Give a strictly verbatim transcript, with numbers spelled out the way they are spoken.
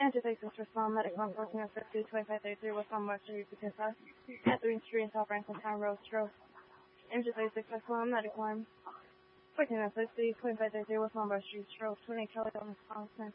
Antithesis respond medical one fourteen oh six two twenty-five thirty-three West Lombard Street, Bethesda. At three Street, South Franklin Town Road, Stroke. Antithesis respond medical one fourteen oh six two twenty-five thirty-three West Lombard Street, Stroke. twenty-eight Kelly on response.